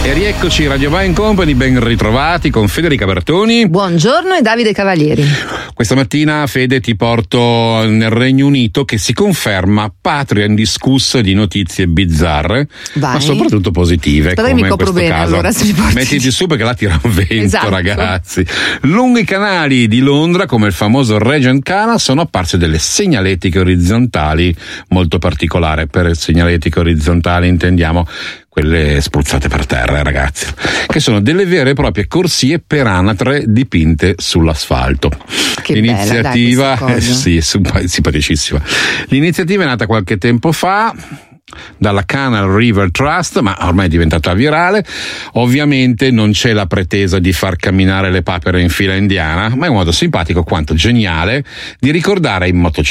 E rieccoci, Radio Wine Company, ben ritrovati con Federica Bertoni. Buongiorno e Davide Cavalieri. Questa mattina, Fede, ti porto nel Regno Unito, che si conferma patria indiscussa di notizie bizzarre, ma soprattutto positive. Aspetta che mi copro bene, caso. Allora se mi porti... Mettiti su perché là tira un vento, esatto. Ragazzi. Lungo i canali di Londra, come il famoso Regent Canal, sono apparse delle segnaletiche orizzontali molto particolari. Per segnaletiche orizzontali intendiamo quelle spruzzate per terra, ragazzi, che sono delle vere e proprie corsie per anatre dipinte sull'asfalto. Che l'iniziativa, bella, dai, sì, simpaticissima. L'iniziativa è nata qualche tempo fa dalla Canal River Trust, ma ormai è diventata virale. Ovviamente non c'è la pretesa di far camminare le papere in fila indiana, ma è un modo simpatico quanto geniale di ricordare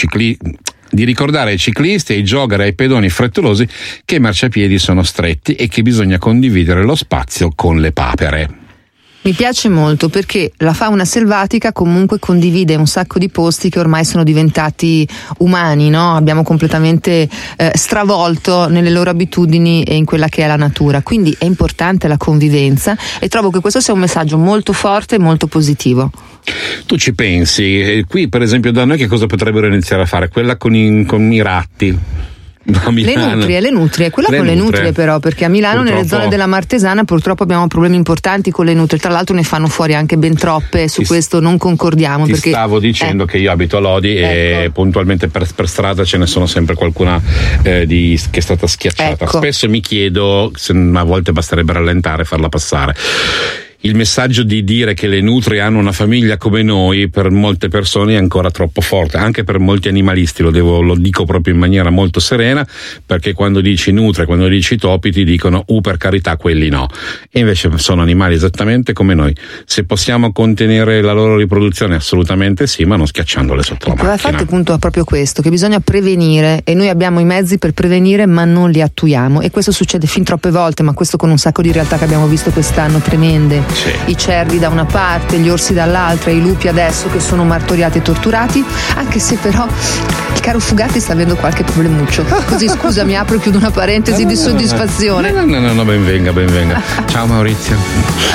ai ciclisti, ai jogger e ai pedoni frettolosi che i marciapiedi sono stretti e che bisogna condividere lo spazio con le papere. Mi piace molto perché la fauna selvatica comunque condivide un sacco di posti che ormai sono diventati umani, no? Abbiamo completamente stravolto nelle loro abitudini e in quella che è la natura, quindi è importante la convivenza e trovo che questo sia un messaggio molto forte e molto positivo. Tu ci pensi, qui per esempio da noi che cosa potrebbero iniziare a fare? Quella con i ratti. Le nutrie, quella con le nutrie però, perché a Milano purtroppo, nelle zone della Martesana purtroppo abbiamo problemi importanti con le nutrie, tra l'altro ne fanno fuori anche ben troppe, su questo non concordiamo. Ti stavo dicendo che io abito a Lodi e puntualmente per strada ce ne sono sempre qualcuna che è stata schiacciata. Spesso mi chiedo se a volte basterebbe rallentare e farla passare. Il messaggio di dire che le nutrie hanno una famiglia come noi per molte persone è ancora troppo forte, anche per molti animalisti, lo dico proprio in maniera molto serena, perché quando dici nutrie, quando dici topi ti dicono per carità quelli no, e invece sono animali esattamente come noi. Se possiamo contenere la loro riproduzione assolutamente sì, ma non schiacciandole sotto la macchina. Infatti appunto è proprio questo, che bisogna prevenire e noi abbiamo i mezzi per prevenire ma non li attuiamo, e questo succede fin troppe volte, ma questo con un sacco di realtà che abbiamo visto quest'anno tremende. Sì. I cervi da una parte, gli orsi dall'altra, i lupi adesso che sono martoriati e torturati, anche se però il caro Fugatti sta avendo qualche problemuccio. Così scusami, apro e chiudo una parentesi di soddisfazione. No, ben venga. Ciao Maurizio.